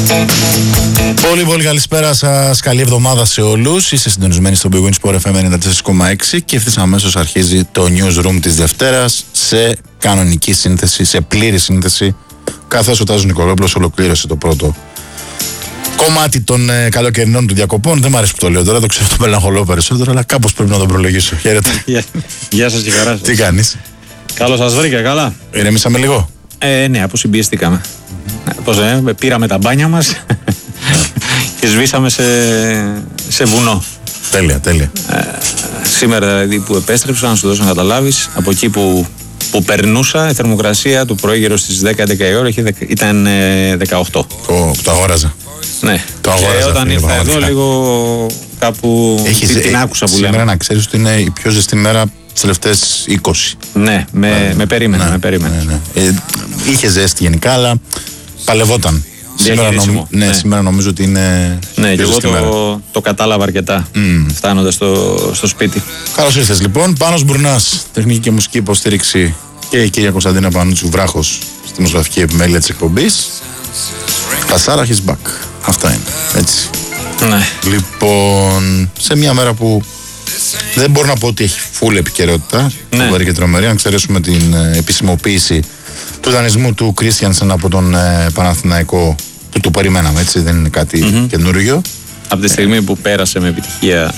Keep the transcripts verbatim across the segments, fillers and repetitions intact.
Πολύ πολύ καλησπέρα σας, καλή εβδομάδα σε όλους. Είστε συντονισμένοι στο Big Win Sport εφ εμ ενενήντα τέσσερα κόμμα έξι και ευθύς αμέσως αρχίζει το Newsroom της Δευτέρας σε κανονική σύνθεση, σε πλήρη σύνθεση, καθώς ο Τάσος Νικολόπουλος ολοκλήρωσε το πρώτο κομμάτι των ε, καλοκαιρινών του διακοπών. Δεν μ' αρέσει που το λέω τώρα, το ξέρω, το μελαγχολώ περισσότερο, αλλά κάπως πρέπει να τον προλογίσω. Χαίρετε. Γεια σας και χαρά σας. Τι κάνεις? Καλώς σας βρήκα, καλά. Ηρεμήσαμε λίγο. Ε, ναι, αποσυμπιεστήκαμε. Πώς ε, πήραμε τα μπάνια μας και σβήσαμε σε, σε βουνό. Τέλεια, τέλεια. Ε, σήμερα δηλαδή που επέστρεψα, να σου δώσω να καταλάβεις, από εκεί που, που περνούσα, η θερμοκρασία του πρωί γύρω στις δέκα έντεκα η ώρα ήταν ε, δεκαοκτώ. Το, το αγόραζα. Ναι, το αγόραζα. Και όταν ήρθα εδώ λίγο κάπου Έχεις, την, την άκουσα που σήμερα λέμε. Να ξέρεις ότι είναι η πιο ζεστή μέρα τις τελευταίες είκοσι. Ναι, με, με περίμενε, ναι, με περίμενε. Ναι, ναι. Ε, είχε ζέστη γενικά, αλλά παλευόταν. Σήμερα, νομ, ναι, ναι. σήμερα νομίζω ότι είναι. Ναι, και εγώ το, το κατάλαβα αρκετά mm. φτάνοντας στο, στο σπίτι. Καλώς ήρθες λοιπόν. Πάνος Μπουρνάς, τεχνική και μουσική υποστήριξη, και η κυρία Κωνσταντίνα Πανούτσου Βράχος στη δημοσιογραφική επιμέλεια της εκπομπής. Κασάρα he's back. Αυτά είναι. Έτσι. Ναι. Λοιπόν, σε μια μέρα που δεν μπορώ να πω ότι έχει full επικαιρότητα, ναι. φοβερή και τρομερή, αν εξαιρέσουμε την ε, επισημοποίηση του δανεισμού του Κρίστιανσεν από τον ε, Παναθηναϊκό, που το περιμέναμε, έτσι, δεν είναι κάτι mm-hmm. καινούριο. Από τη στιγμή ε, που πέρασε με επιτυχία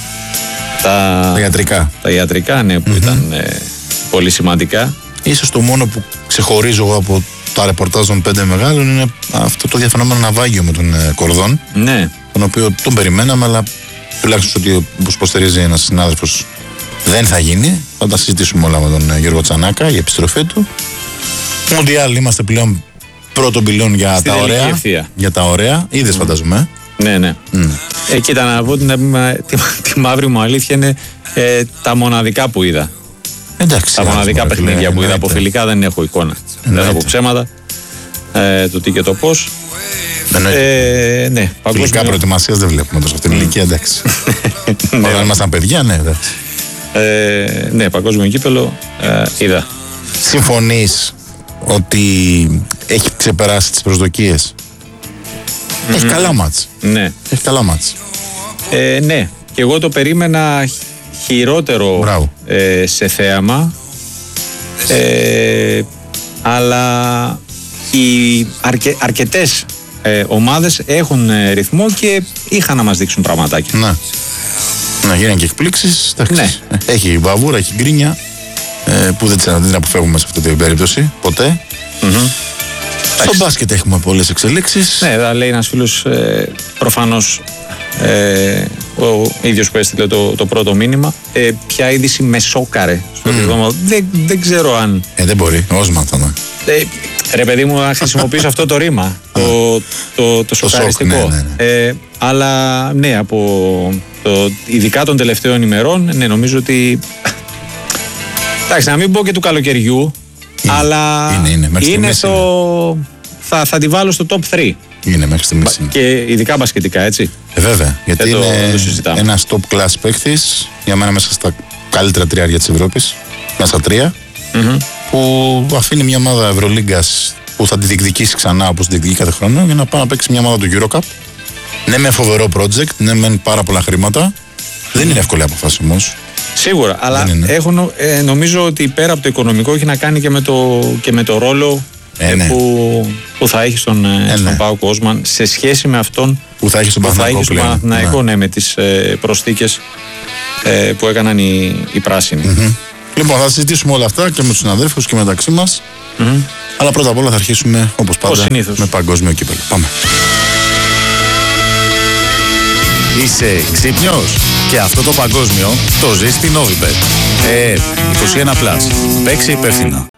τα, τα ιατρικά, τα ιατρικά ναι, που mm-hmm. ήταν ε, πολύ σημαντικά. Ίσως το μόνο που ξεχωρίζω εγώ από τα ρεπορτάζ των πέντε μεγάλων είναι αυτό το διαφαινόμενο ναυάγιο με τον ε, Κορδόν, ναι. τον οποίο τον περιμέναμε, αλλά τουλάχιστον ότι, όπως υποστηρίζει ένας συνάδελφος, δεν θα γίνει. Θα τα συζητήσουμε όλα με τον Γιώργο Τσανάκα για επιστροφή του. Μουντιάλ, είμαστε πλέον πρώτο πυλόν για Στη τα ωραία. Ευθεία. Για τα ωραία. Είδες, mm. φαντάζομαι. Ναι, ναι. Mm. Ε, κοίτα, να πω την, τη, τη μαύρη μου αλήθεια είναι ε, τα μοναδικά που είδα. Εντάξει. Τα μοναδικά παιχνίδια φίλε, που είδα εννοείται. από φιλικά δεν έχω εικόνα. Δεν θα πω ψέματα. Ε, το τι και το πώς. Ε, ναι, παγκόσμιο... Φιλικά προετοιμασίας δεν βλέπουμε τόσο αυτήν την mm. ηλικία, εντάξει. ναι, όταν ήμασταν παιδιά, ναι, εντάξει. Ε, ναι, παγκόσμιο κύπελο ε, είδα. Συμφωνείς ότι έχει ξεπεράσει τις προσδοκίες? Mm-hmm. Έχει καλά μάτς. Ναι. Έχει καλά μάτς. Ε, ναι, και εγώ το περίμενα χειρότερο ε, σε θέαμα. Ε, αλλά οι αρκε, αρκετές ε, ομάδες έχουν ε, ρυθμό και είχαν να μας δείξουν πραγματάκια. Ναι. Να γίνουν και εκπλήξεις. Ναι. Έχει βαβούρα, έχει γκρίνια ε, που δεν την αποφεύγουμε σε αυτή την περίπτωση ποτέ. Mm-hmm. Στο μπάσκετ έχουμε πολλές εξελίξεις. Ναι, θα λέει ένας φίλος ε, προφανώς ε, ο ίδιος που έστειλε το, το πρώτο μήνυμα. Ε, ποια είδηση με σόκαρε στο mm. δεν, δεν ξέρω αν. Ε, δεν μπορεί, Όσμαν θα είναι. Ε, ρε παιδί μου, να χρησιμοποιήσω αυτό το ρήμα. το, το, το, το σοκαριστικό. Το σοκ, ναι, ναι, ναι. Ε, αλλά ναι, από το, ειδικά των τελευταίων ημερών, ναι, νομίζω ότι. Εντάξει, να μην πω και του καλοκαιριού, είναι, αλλά είναι, είναι, είναι στο. Είναι. Θα, θα τη βάλω στο top τρία. Είναι μέχρι στιγμής. Και ειδικά μπασκετικά, έτσι. Ε, βέβαια. Γιατί το, είναι το ένας top class παίκτης, για μένα μέσα στα καλύτερα τριάρια της Ευρώπης, μέσα στα τρία, mm-hmm. που αφήνει μια ομάδα Ευρωλίγκας που θα τη διεκδικήσει ξανά όπως τη διεκδικεί κάθε χρόνο, για να πάει να παίξει μια ομάδα του EuroCup. Ναι, με φοβερό project, ναι, με πάρα πολλά χρήματα. Mm-hmm. Δεν είναι εύκολη αποφάση όμως. Σίγουρα, αλλά έχουν, ε, νομίζω ότι πέρα από το οικονομικό έχει να κάνει και με το, και με το ρόλο ε, ναι. που, που θα έχει στον, ε, στον ναι. ΠΑΟΚ Όσμαν σε σχέση με αυτόν που θα έχει στον Παναθηναϊκό, ναι. ναι, με τις ε, προσθήκες ε, που έκαναν οι, οι πράσινοι. Mm-hmm. Λοιπόν, θα συζητήσουμε όλα αυτά και με τους συναδέλφους και μεταξύ μας. Mm-hmm. Αλλά πρώτα απ' όλα θα αρχίσουμε όπως πάντα με παγκόσμιο κύπελλο. Πάμε. Είσαι ξύπνιος? Και αυτό το παγκόσμιο το ζεις στην Novibet. Ε, είκοσι ένα συν. Παίξε υπεύθυνα.